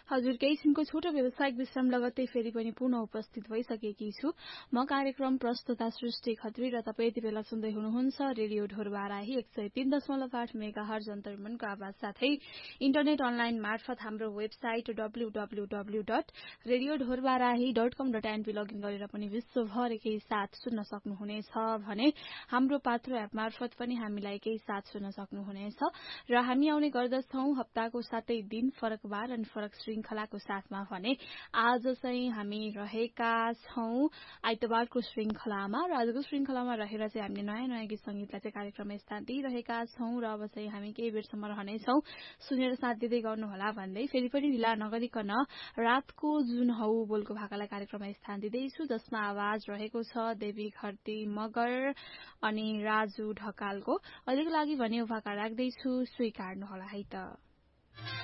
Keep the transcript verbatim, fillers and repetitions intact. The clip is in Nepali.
हजुर केही छिनको छोटो व्यावसायिक विश्राम लगत्तै फेरि पनि पुनः उपस्थित भइसकेकी छु म कार्यक्रम प्रस्तुता सृष्टि खत्री र तपाईँ यति बेला सुन्दै हुनुहुन्छ रेडियो ढोरबाराही एक सय तीन दशमलव आठ मेगा हर्ज अन्तर्मनको आवाज साथै इन्टरनेट अनलाइन मार्फत हाम्रो website W W W dot radio Dhorbarahi dot कम डट एनपी लगइन गरेर पनि विश्वभर एकै साथ सुन्न सक्नुहुनेछ भने हाम्रो पात्रो एप मार्फत पनि हामीलाई एकै साथ सुन्न सक्नुहुनेछ र हामी आउने गर्दछौं हप्ताको सातै दिन फरक बार अनि फरक श्रृंखलाको साथमा भने आज चाहिँ हामी रहेका छौं आइतबारको श्रृंखलामा र आजको श्रृंखलामा रहेर चाहिँ हामीले नयाँ नयाँ गीत संगीतलाई चाहिँ कार्यक्रममा स्थान दिइरहेका छौं र अब चाहिँ हामी केही बेरसम्म रहनेछौं सुनेर साथ दिँदै गर्नुहोला भन्दै फेरि पनि ढिला नगरिकन रातको जुन हौ बोलको भाकालाई कार्यक्रममा स्थान दिँदैछु जसमा आवाज रहेको छ देवी घरती मगर अनि राजु ढकालको अहिलेको लागि भने भाका राख्दैछु स्वीकार्नुहोला है त